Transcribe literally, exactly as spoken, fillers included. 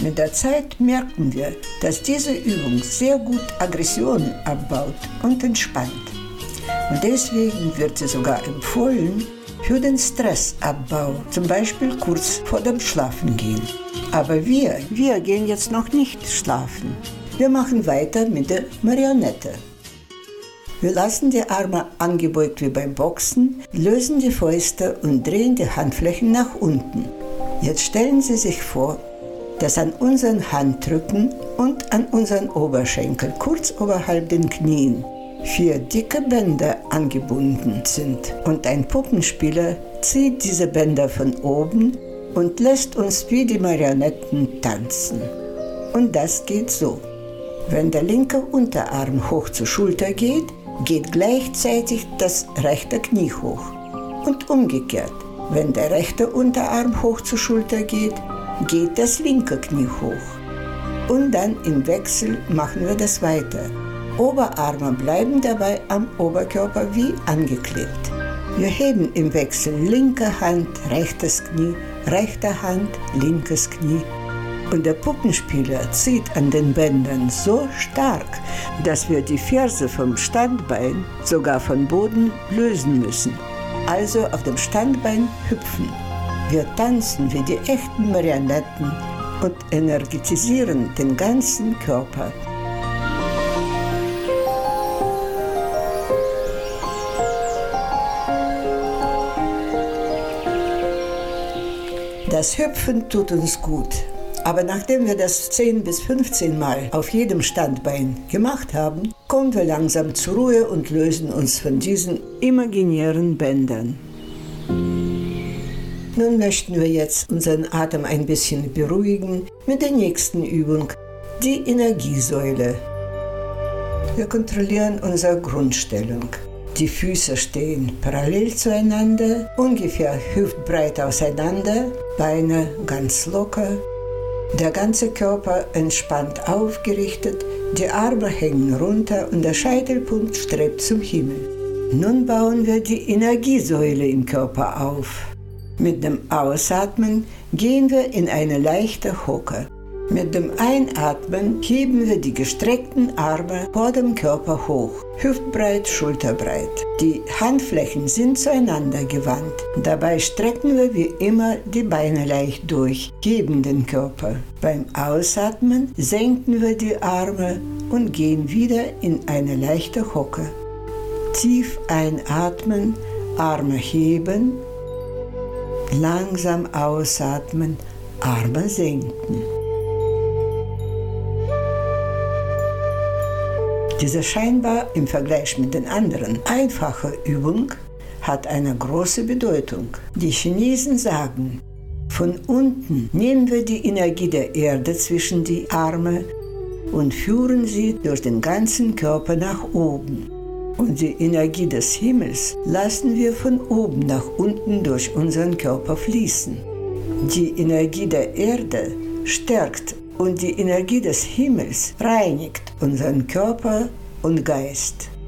Mit der Zeit merken wir, dass diese Übung sehr gut Aggressionen abbaut und entspannt. Und deswegen wird sie sogar empfohlen für den Stressabbau, zum Beispiel kurz vor dem Schlafengehen. Aber wir, wir gehen jetzt noch nicht schlafen. Wir machen weiter mit der Marionette. Wir lassen die Arme angebeugt wie beim Boxen, lösen die Fäuste und drehen die Handflächen nach unten. Jetzt stellen Sie sich vor, dass an unseren Handrücken und an unseren Oberschenkel, kurz oberhalb den Knien, vier dicke Bänder angebunden sind. Und ein Puppenspieler zieht diese Bänder von oben und lässt uns wie die Marionetten tanzen. Und das geht so. Wenn der linke Unterarm hoch zur Schulter geht, geht gleichzeitig das rechte Knie hoch. Und umgekehrt, wenn der rechte Unterarm hoch zur Schulter geht, geht das linke Knie hoch. Und dann im Wechsel machen wir das weiter. Oberarme bleiben dabei am Oberkörper wie angeklebt. Wir heben im Wechsel linke Hand, rechtes Knie, rechte Hand, linkes Knie. Und der Puppenspieler zieht an den Bändern so stark, dass wir die Ferse vom Standbein sogar vom Boden lösen müssen. Also auf dem Standbein hüpfen. Wir tanzen wie die echten Marionetten und energetisieren den ganzen Körper. Das Hüpfen tut uns gut. Aber nachdem wir das zehn bis fünfzehn Mal auf jedem Standbein gemacht haben, kommen wir langsam zur Ruhe und lösen uns von diesen imaginären Bändern. Nun möchten wir jetzt unseren Atem ein bisschen beruhigen mit der nächsten Übung, die Energiesäule. Wir kontrollieren unsere Grundstellung. Die Füße stehen parallel zueinander, ungefähr hüftbreit auseinander, Beine ganz locker. Der ganze Körper entspannt aufgerichtet, die Arme hängen runter und der Scheitelpunkt strebt zum Himmel. Nun bauen wir die Energiesäule im Körper auf. Mit dem Ausatmen gehen wir in eine leichte Hocke. Mit dem Einatmen heben wir die gestreckten Arme vor dem Körper hoch, hüftbreit, schulterbreit. Die Handflächen sind zueinander gewandt. Dabei strecken wir wie immer die Beine leicht durch, heben den Körper. Beim Ausatmen senken wir die Arme und gehen wieder in eine leichte Hocke. Tief einatmen, Arme heben, langsam ausatmen, Arme senken. Diese scheinbar im Vergleich mit den anderen einfache Übung hat eine große Bedeutung. Die Chinesen sagen, von unten nehmen wir die Energie der Erde zwischen die Arme und führen sie durch den ganzen Körper nach oben. Und die Energie des Himmels lassen wir von oben nach unten durch unseren Körper fließen. Die Energie der Erde stärkt und die Energie des Himmels reinigt unseren Körper und Geist.